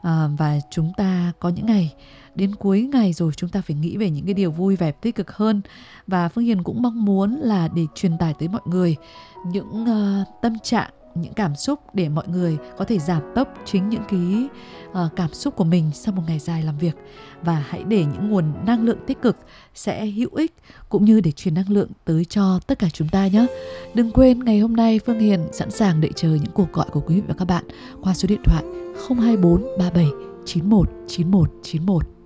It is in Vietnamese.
Và chúng ta có những ngày đến cuối ngày rồi, chúng ta phải nghĩ về những cái điều vui vẻ tích cực hơn. Và Phương Hiền cũng mong muốn là để truyền tải tới mọi người những tâm trạng, những cảm xúc để mọi người có thể giảm tốc chính những cái cảm xúc của mình sau một ngày dài làm việc. Và hãy để những nguồn năng lượng tích cực sẽ hữu ích, cũng như để truyền năng lượng tới cho tất cả chúng ta nhé. Đừng quên ngày hôm nay Phương Hiền sẵn sàng đợi chờ những cuộc gọi của quý vị và các bạn qua số điện thoại 024 37 91 91 91.